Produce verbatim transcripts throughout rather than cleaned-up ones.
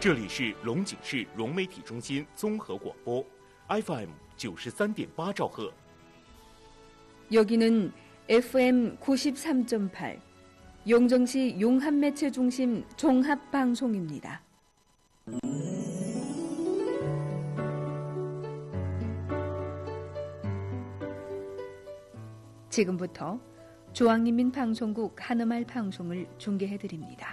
这里是龙井市融媒体中心综合广播 에프 엠九十三点八兆赫。 여기는 에프 엠 구십삼 점 팔 용정시 용합매체중심 종합방송입니다. 지금부터 중앙인민방송국 한음말 방송을 중계해드립니다.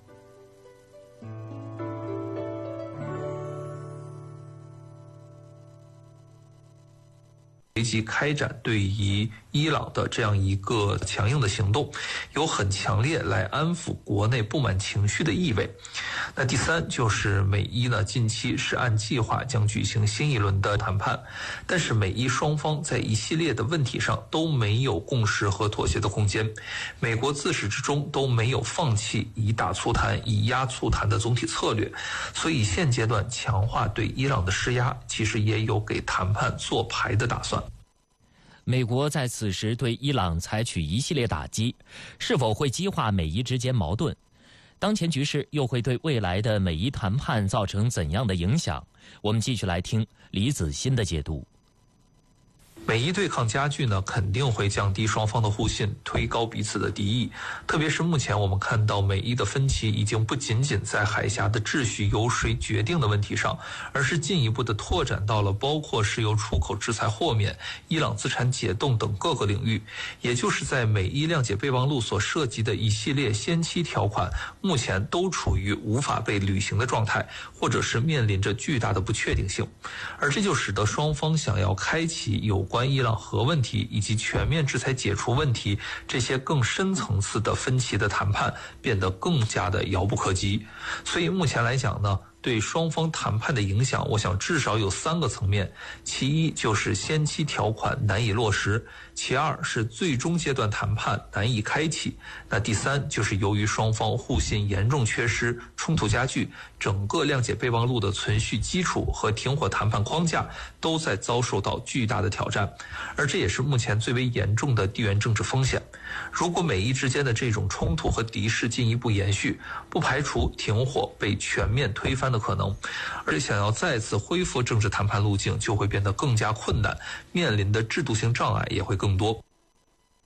随即开展对于伊朗的这样一个强硬的行动，有很强烈来安抚国内不满情绪的意味。那第三就是美伊呢近期是按计划将举行新一轮的谈判，但是美伊双方在一系列的问题上都没有共识和妥协的空间，美国自始至终都没有放弃以打促谈以压促谈的总体策略，所以现阶段强化对伊朗的施压，其实也有给谈判做牌的打算。 美国在此时对伊朗采取一系列打击，是否会激化美伊之间矛盾？当前局势又会对未来的美伊谈判造成怎样的影响？我们继续来听李子欣的解读。 美伊对抗加剧呢，肯定会降低双方的互信，推高彼此的敌意。特别是目前我们看到，美伊的分歧已经不仅仅在海峡的秩序由谁决定的问题上，而是进一步的拓展到了包括石油出口制裁豁免、伊朗资产解冻等各个领域。也就是在美伊谅解备忘录所涉及的一系列先期条款，目前都处于无法被履行的状态，或者是面临着巨大的不确定性。而这就使得双方想要开启有关 关伊朗核问题以及全面制裁解除问题这些更深层次的分歧的谈判变得更加的遥不可及。所以目前来讲呢， 对双方谈判的影响，我想至少有三个层面。其一就是先期条款难以落实，其二是最终阶段谈判难以开启，那第三就是由于双方互信严重缺失，冲突加剧，整个谅解备忘录的存续基础和停火谈判框架都在遭受到巨大的挑战，而这也是目前最为严重的地缘政治风险。如果美伊之间的这种冲突和敌视进一步延续，不排除停火被全面推翻的 可能，而且想要再次恢复政治谈判路径就会变得更加困难，面临的制度性障碍也会更多。